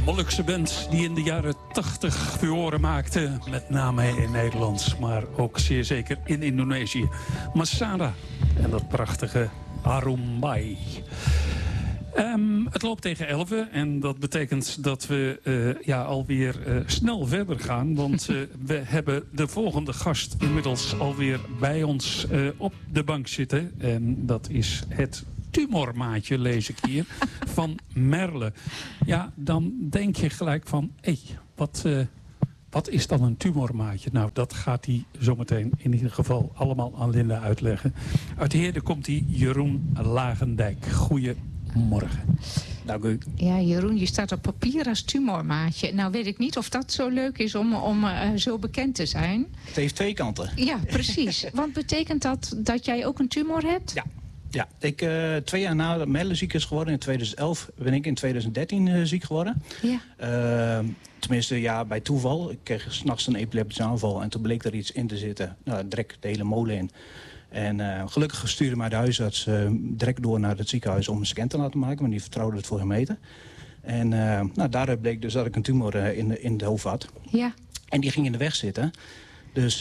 Molukse band die in de jaren 80 furoren maakte. Met name in Nederland, maar ook zeer zeker in Indonesië. Masada en dat prachtige Arumbai. Het loopt tegen 11 en dat betekent dat we alweer snel verder gaan. Want we hebben de volgende gast inmiddels alweer bij ons op de bank zitten. En dat is het tumormaatje, lees ik hier, van Merle. Ja, dan denk je gelijk van, wat is dan een tumormaatje? Nou, dat gaat hij zometeen in ieder geval allemaal aan Linda uitleggen. Uit Heerde komt hij, Jeroen Lagendijk. Goedemorgen. Dank u. Ja, Jeroen, je staat op papier als tumormaatje. Nou weet ik niet of dat zo leuk is om zo bekend te zijn. Het heeft twee kanten. Ja, precies. Want betekent dat jij ook een tumor hebt? Ja, ik 2 jaar nadat Merle ziek is geworden, in 2011, ben ik in 2013 ziek geworden. Ja. Tenminste, ja, bij toeval. Ik kreeg 's nachts een epileptische aanval en toen bleek er iets in te zitten. Nou, direct de hele molen in. En gelukkig stuurde mij de huisarts direct door naar het ziekenhuis om een scan te laten maken, want die vertrouwde het voor gemeten. En daaruit bleek dus dat ik een tumor in het hoofd had. Ja. En die ging in de weg zitten. Dus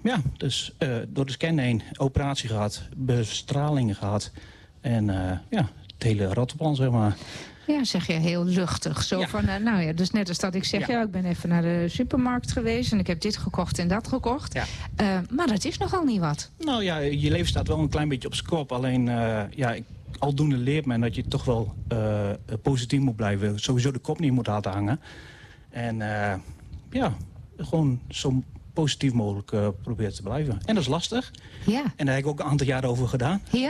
door de scan heen, operatie gehad, bestralingen gehad. En het hele rattenplan, zeg maar. Ja, zeg je heel luchtig. Zo Ja. van, dus net als dat ik zeg, ik ben even naar de supermarkt geweest en ik heb dit gekocht en dat gekocht. Ja. Maar dat is nogal niet wat. Nou ja, je leven staat wel een klein beetje op zijn kop. Alleen, aldoende leert men dat je toch wel positief moet blijven. Sowieso de kop niet moet laten hangen. En gewoon zo positief mogelijk proberen te blijven. En dat is lastig. Ja. En daar heb ik ook een aantal jaren over gedaan. Ja.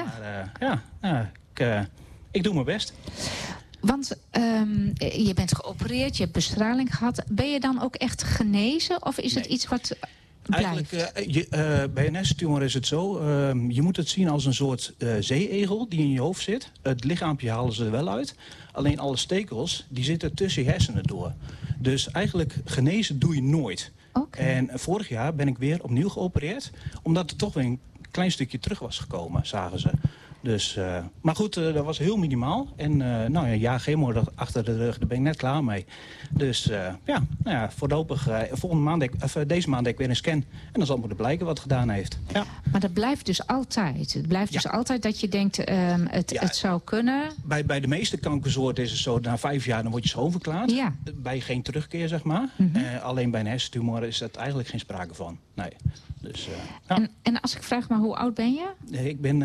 Maar ik doe mijn best. Want je bent geopereerd, je hebt bestraling gehad. Ben je dan ook echt genezen of is het iets wat blijft? Eigenlijk, bij een hersentumor is het zo. Je moet het zien als een soort zeeegel die in je hoofd zit. Het lichaampje halen ze er wel uit. Alleen alle stekels, die zitten tussen je hersenen door. Dus eigenlijk genezen doe je nooit. Okay. En vorig jaar ben ik weer opnieuw geopereerd. Omdat er toch weer een klein stukje terug was gekomen, zagen ze. Dus, maar goed, dat was heel minimaal. En een jaar chemo achter de rug, daar ben ik net klaar mee. Dus voorlopig, deze maand heb ik weer een scan. En dan zal moeten blijken wat het gedaan heeft. Ja. Maar dat blijft dus altijd. Het blijft dus altijd dat je denkt, het zou kunnen. Bij de meeste kankersoorten is het zo, na 5 jaar dan word je schoonverklaard. Ja. Bij geen terugkeer, zeg maar. Mm-hmm. Alleen bij een hersentumor is dat eigenlijk geen sprake van. Nee. Dus, en als ik vraag maar, hoe oud ben je? Ik ben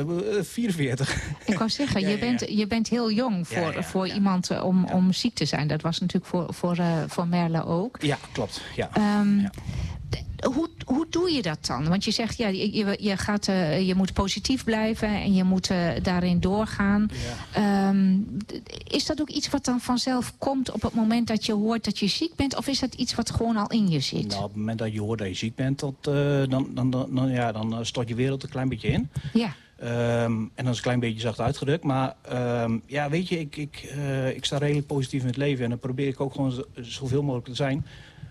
44. Ik wou zeggen, je bent heel jong voor iemand om ziek te zijn. Dat was natuurlijk voor Merle ook. Ja, klopt. Ja. Hoe doe je dat dan? Want je zegt, je moet positief blijven en je moet daarin doorgaan. Ja. Is dat ook iets wat dan vanzelf komt op het moment dat je hoort dat je ziek bent? Of is dat iets wat gewoon al in je zit? Nou, op het moment dat je hoort dat je ziek bent, dan stort je wereld een klein beetje in. Ja. En dat is een klein beetje zacht uitgedrukt. Maar weet je, ik sta redelijk positief in het leven. En dan probeer ik ook gewoon zoveel mogelijk te zijn.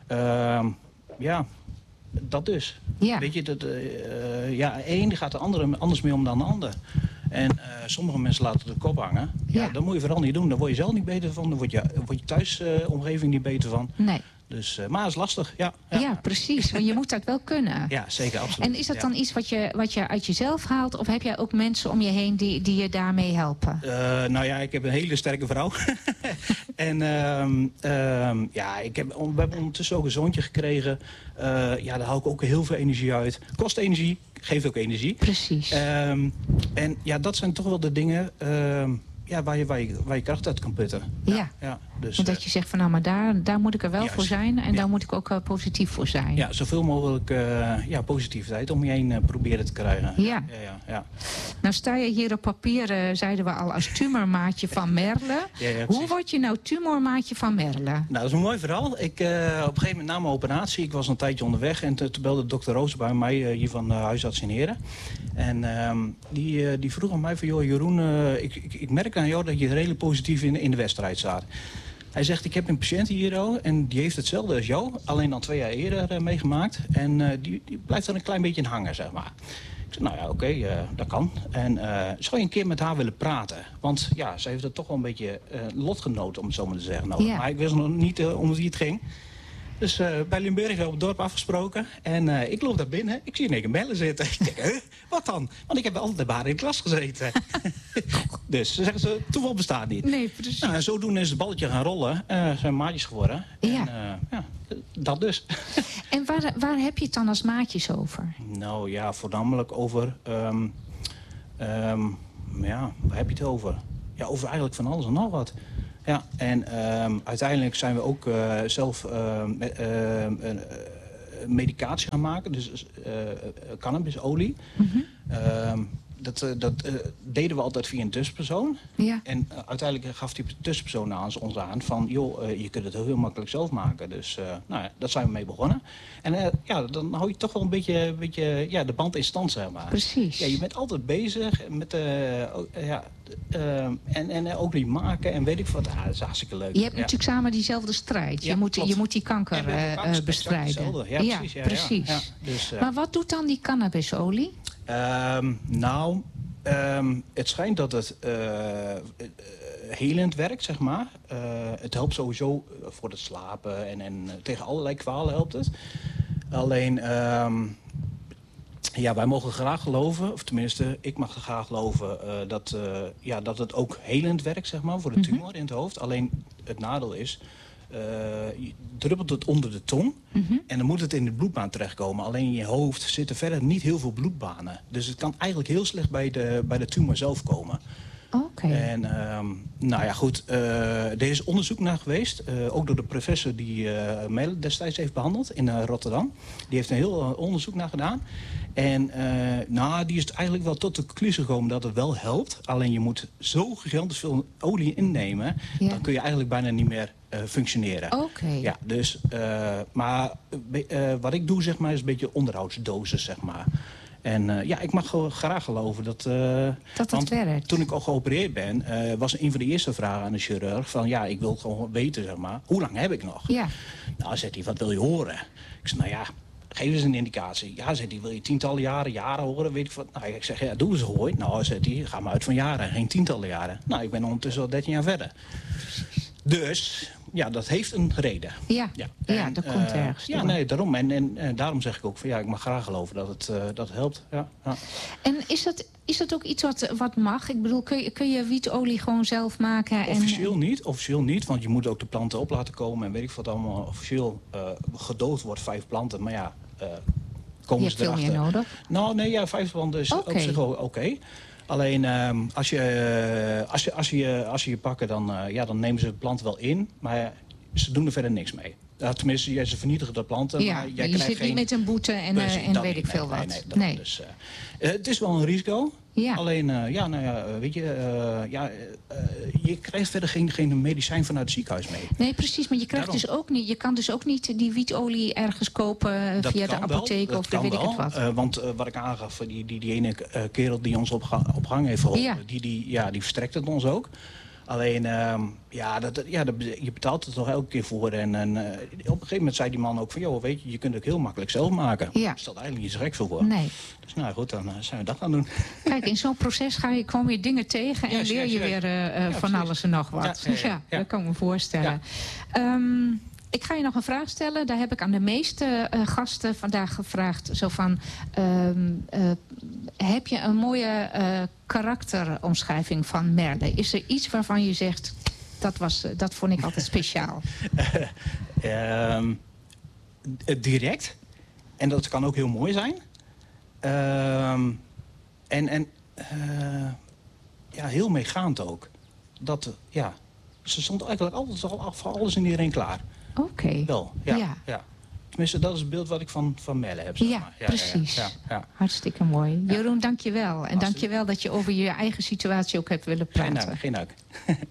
Dat dus. Ja. Weet je, één gaat de andere anders mee om dan de ander. En sommige mensen laten de kop hangen. Ja, dat moet je vooral niet doen. Daar word je zelf niet beter van. Daar word je thuisomgeving niet beter van. Nee. Dus, maar het is lastig, ja. Ja, precies. Want je moet dat wel kunnen. Ja, zeker, absoluut. En is dat dan iets wat je uit jezelf haalt? Of heb jij ook mensen om je heen die je daarmee helpen? Ik heb een hele sterke vrouw. En we hebben ondertussen ook een zoontje gekregen. Daar haal ik ook heel veel energie uit. Kost energie, geeft ook energie. Precies. Dat zijn toch wel de dingen waar je kracht uit kan putten. Ja. Dus, dat je zegt van maar daar moet ik er wel voor zijn en daar moet ik ook positief voor zijn. Ja, zoveel mogelijk positiviteit om je heen proberen te krijgen. Ja. Nou sta je hier op papier, zeiden we al, als tumormaatje van Merle. Hoe word je nou tumormaatje van Merle? Nou, dat is een mooi verhaal. Op een gegeven moment na mijn operatie, ik was een tijdje onderweg en toen belde dokter Roos bij mij, hier van de huisarts in Heren. En die vroeg aan mij van, joh Jeroen, ik merk aan jou dat je redelijk positief in de wedstrijd staat. Hij zegt, ik heb een patiënt hier en die heeft hetzelfde als jou, alleen dan 2 jaar eerder meegemaakt. En die blijft er een klein beetje in hangen, zeg maar. Ik zei, nou ja, oké, dat kan. En zou je een keer met haar willen praten? Want ja, ze heeft het toch wel een beetje lotgenoten, om het zo maar te zeggen. Nou, Ja. maar ik wist nog niet om wie het ging. Dus bij Limburg op het dorp afgesproken. En ik loop daar binnen. Ik zie in één keer Melle zitten. Ik denk, wat dan? Want ik heb altijd bij haar in de klas gezeten. Dus ze zeggen ze, toeval bestaat niet. Nee, precies. Nou, en zodoende is het balletje gaan rollen. Zijn maatjes geworden. Ja. En ja, dat dus. En waar heb je het dan als maatjes over? Nou ja, voornamelijk over... ja, waar heb je het over? Ja, over eigenlijk van alles en nog wat. Ja, en uiteindelijk zijn we ook zelf medicatie gaan maken. Dus cannabisolie. Dat deden we altijd via een tussenpersoon. Ja. En uiteindelijk gaf die tussenpersoon ons aan van... joh, je kunt het heel makkelijk zelf maken. Dus nou ja, daar zijn we mee begonnen. En ja, dan hou je toch wel een beetje ja, de band in stand, zeg maar. Precies. Ja, je bent altijd bezig met... en ook die maken en weet ik wat. Dat is hartstikke leuk. Je hebt natuurlijk samen diezelfde strijd. Ja, je moet die kanker bestrijden. Ja, precies. Precies. Ja. Dus, maar wat doet dan die cannabisolie? Het schijnt dat het helend werkt, zeg maar. Het helpt sowieso voor het slapen en tegen allerlei kwalen helpt het. Alleen, ja, wij mogen graag geloven, of tenminste, ik mag graag geloven dat het ook helend werkt, zeg maar, voor de tumor in het hoofd. Alleen het nadeel is, je druppelt het onder de tong en dan moet het in de bloedbaan terechtkomen. Alleen in je hoofd zitten verder niet heel veel bloedbanen. Dus het kan eigenlijk heel slecht bij de tumor zelf komen. Oké. En nou ja, goed, er is onderzoek naar geweest. Ook door de professor die Melle destijds heeft behandeld in Rotterdam. Die heeft een heel onderzoek naar gedaan. En nou, die is eigenlijk wel tot de conclusie gekomen dat het wel helpt. Alleen je moet zo gigantisch veel olie innemen. Ja. Dan kun je eigenlijk bijna niet meer functioneren. Oké. Ja, dus, maar wat ik doe, zeg maar, is een beetje onderhoudsdosis, zeg maar. En ja, ik mag graag geloven dat dat werkt. Toen ik al geopereerd ben, was een van de eerste vragen aan de chirurg van ja, ik wil gewoon weten, zeg maar, hoe lang heb ik nog? Ja. Nou, zegt hij, wat wil je horen? Ik zei, nou ja, geef eens een indicatie. Ja, zegt hij, wil je tientallen jaren horen? Weet ik wat? Nou, ik zeg, ja, doe eens hoor. Nou, zegt hij, ga maar uit van jaren, geen tientallen jaren. Nou, ik ben ondertussen al 13 jaar verder. Dus ja, dat heeft een reden. Ja, En, dat komt ergens ja, door. nee, daarom. En daarom zeg ik ook van ja, ik mag graag geloven dat het helpt. Ja, ja. En is dat ook iets wat mag? Ik bedoel, kun je wietolie gewoon zelf maken? Officieel niet, want je moet ook de planten op laten komen en weet ik wat allemaal. Officieel gedoogd wordt 5 planten, maar ja, komen je ze hebt veel erachter. meer nodig? Nou, nee, ja, 5 planten is op zich wel oké. Alleen als je pakken, dan nemen ze de plant wel in, maar ze doen er verder niks mee. Tenminste, ze vernietigen de planten. Ja, maar jij je zit niet met een boete en weet ik veel wat. Nee. Dus, het is wel een risico. Ja. Alleen, ja, nou ja, weet je, je krijgt verder geen medicijn vanuit het ziekenhuis mee. Nee, precies, maar je kan dus ook niet die wietolie ergens kopen via de apotheek of weet ik het wat. Want wat ik aangaf, die ene kerel die ons op gang heeft geholpen, Ja. die verstrekt het ons ook. Alleen, je betaalt het toch elke keer voor. En op een gegeven moment zei die man ook van... joh, weet je, je kunt het ook heel makkelijk zelf maken. Ja. Er stelt eigenlijk niet zo gek veel voor. Nee. Dus nou goed, dan zijn we dat gaan doen. Kijk, in zo'n proces ga je gewoon weer dingen tegen... en leer je weer van alles en nog wat. Ja, dat kan ik me voorstellen. Ja. Ik ga je nog een vraag stellen. Daar heb ik aan de meeste gasten vandaag gevraagd. Zo van, heb je een mooie karakteromschrijving van Merle? Is er iets waarvan je zegt, dat vond ik altijd speciaal? Direct. En dat kan ook heel mooi zijn. Heel meegaand ook. Ze stond eigenlijk altijd al voor alles en iedereen klaar. Oké. Wel, ja. Tenminste, dat is het beeld wat ik van Merle heb. Zeg maar. Ja, precies. Ja. Hartstikke mooi. Jeroen, dank je wel. En dank je wel dat je over je eigen situatie ook hebt willen praten. Geen dank.